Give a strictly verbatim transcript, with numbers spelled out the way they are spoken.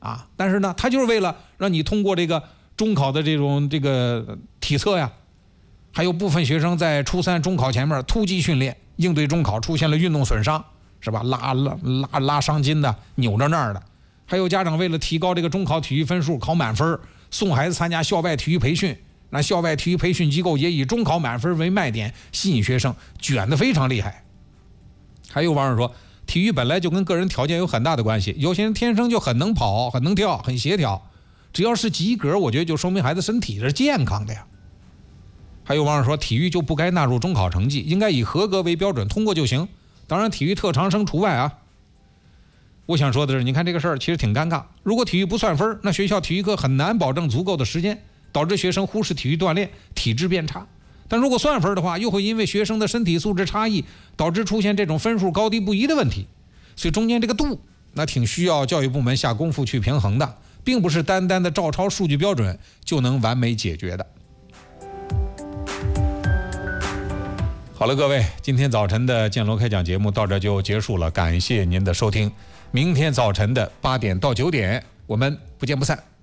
啊。但是呢，他就是为了让你通过这个中考的这种这个体测呀，还有部分学生在初三中考前面突击训练，应对中考出现了运动损伤，是吧？拉拉拉拉伤筋的，扭着那儿的。还有家长为了提高这个中考体育分数，考满分，送孩子参加校外体育培训。那校外体育培训机构也以中考满分为卖点，吸引学生，卷得非常厉害。还有网友说，体育本来就跟个人条件有很大的关系，有些人天生就很能跑、很能跳、很协调，只要是及格，我觉得就说明孩子身体是健康的呀。还有网友说，体育就不该纳入中考成绩，应该以合格为标准，通过就行。当然，体育特长生除外啊。我想说的是，你看这个事儿其实挺尴尬。如果体育不算分，那学校体育课很难保证足够的时间，导致学生忽视体育锻炼，体质变差。但如果算分的话，又会因为学生的身体素质差异，导致出现这种分数高低不一的问题。所以中间这个度，那挺需要教育部门下功夫去平衡的，并不是单单的照抄数据标准就能完美解决的。好了，各位，今天早晨的建楼开讲节目到这就结束了，感谢您的收听。明天早晨的八点到九点，我们不见不散。